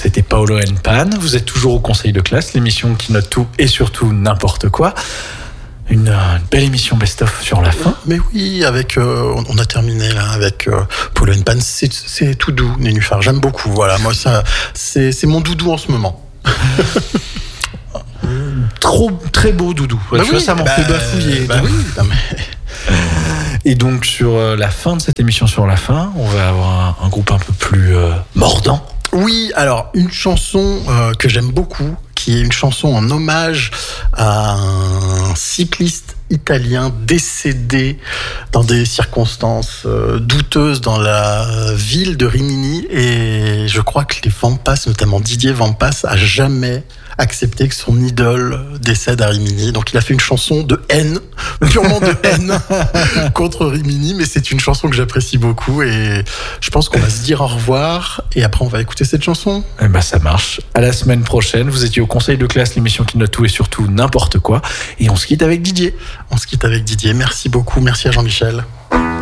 C'était Paolo & Pan. Vous êtes toujours au Conseil de classe, l'émission qui note tout et surtout n'importe quoi. Une belle émission best-of sur la fin. Mais oui, avec on a terminé là avec Paolo & Pan. C'est tout doux, Nénuphar. J'aime beaucoup. Voilà, moi ça, c'est mon doudou en ce moment. Très beau doudou. Ça m'en fait bafouiller. Et donc sur la fin de cette émission sur la fin, on va avoir un groupe un peu plus mordant. Oui, alors une chanson que j'aime beaucoup, qui est une chanson en hommage à un cycliste italien décédé dans des circonstances douteuses dans la ville de Rimini. Et je crois que les Vampas, notamment Didier Vampas, a jamais accepté que son idole décède à Rimini. Donc il a fait une chanson de haine, purement de haine contre Rimini, mais c'est une chanson que j'apprécie beaucoup et je pense qu'on va se dire au revoir et après on va écouter cette chanson. Eh ben ça marche. À la semaine prochaine. Vous étiez au Conseil de classe, l'émission qui note tout et surtout n'importe quoi. Et on se quitte avec Didier. On se quitte avec Didier. Merci beaucoup. Merci à Jean-Michel.